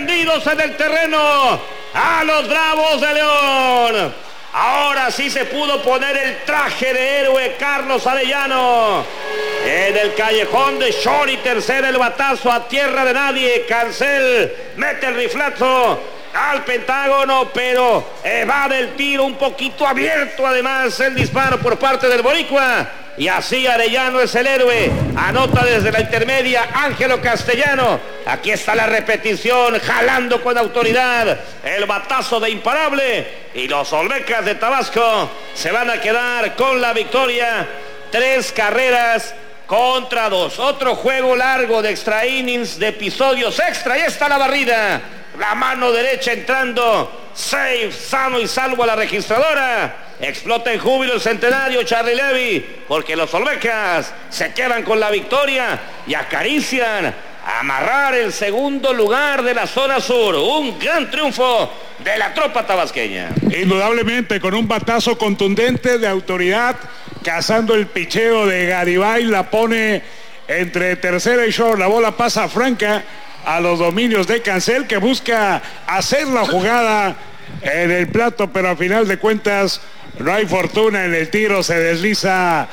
tendidos en el terreno a los Bravos de León. Ahora sí se pudo poner el traje de héroe Carlos Arellano. En el callejón de Shori, tercera el batazo a tierra de nadie. Cancel mete el riflazo al Pentágono, pero evade el tiro un poquito abierto. Además el disparo por parte del boricua. Y así Arellano es el héroe. Anota desde la intermedia Ángelo Castellano. Aquí está la repetición, jalando con autoridad el batazo de imparable. Y los Olmecas de Tabasco se van a quedar con la victoria. 3 carreras contra 2. Otro juego largo de extra innings, de episodios extra. Ahí está la barrida. La mano derecha entrando. Safe, sano y salvo a la registradora. Explota en júbilo el centenario Charlie Levy, porque los Olmecas se quedan con la victoria y acarician amarrar el segundo lugar de la zona sur. Un gran triunfo de la tropa tabasqueña. Indudablemente, con un batazo contundente de autoridad, cazando el picheo de Garibay, la pone entre tercera y short. La bola pasa franca a los dominios de Cancel, que busca hacer la jugada en el plato, pero a final de cuentas no hay fortuna en el tiro. Se desliza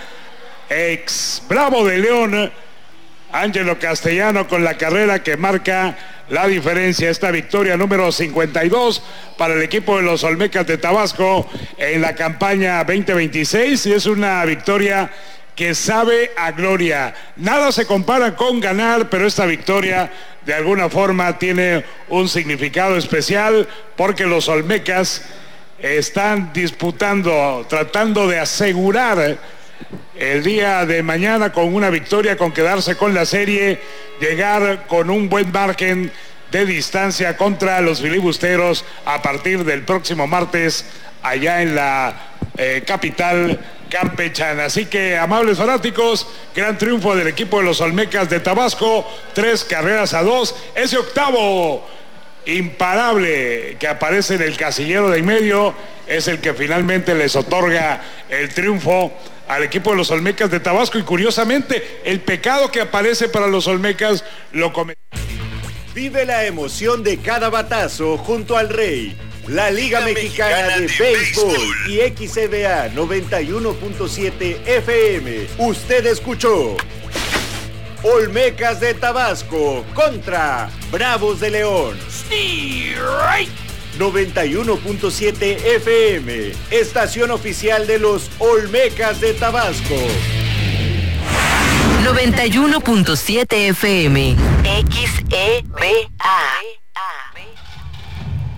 ex Bravo de León, Ángelo Castellano, con la carrera que marca la diferencia. Esta victoria número 52 para el equipo de los Olmecas de Tabasco en la campaña 2026, y es una victoria que sabe a gloria. Nada se compara con ganar, pero esta victoria de alguna forma tiene un significado especial, porque los Olmecas están disputando, tratando de asegurar el día de mañana con una victoria, con quedarse con la serie, llegar con un buen margen de distancia contra los filibusteros a partir del próximo martes allá en la capital campechana. Así que, amables fanáticos, gran triunfo del equipo de los Olmecas de Tabasco, 3 carreras a 2. Ese octavo imparable que aparece en el casillero de en medio es el que finalmente les otorga el triunfo al equipo de los Olmecas de Tabasco. Y curiosamente, el pecado que aparece para los Olmecas lo cometió. Vive la emoción de cada batazo junto al Rey, la Liga Mexicana de Béisbol y XCBA 91.7 FM. Usted escuchó Olmecas de Tabasco contra Bravos de León. 91.7 FM, estación oficial de los Olmecas de Tabasco. 91.7 FM, XEBA.